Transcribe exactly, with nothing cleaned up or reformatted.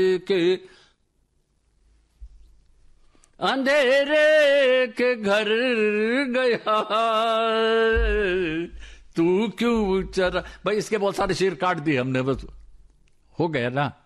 के अंधेरे के घर गया तू क्यों चरा। भाई इसके बहुत सारे शेर काट दिए हमने, बस हो गया ना।